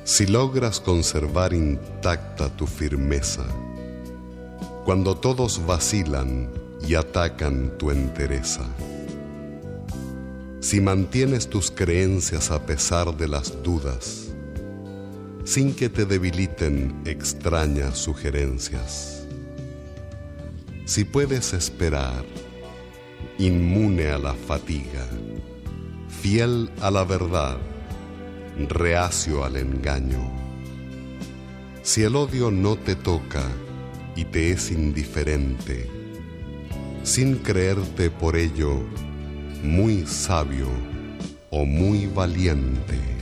Si logras conservar intacta tu firmeza, cuando todos vacilan y atacan tu entereza, si mantienes tus creencias a pesar de las dudas, sin que te debiliten extrañas sugerencias, si puedes esperar, inmune a la fatiga, fiel a la verdad, reacio al engaño, si el odio no te toca y te es indiferente, sin creerte por ello muy sabio o muy valiente,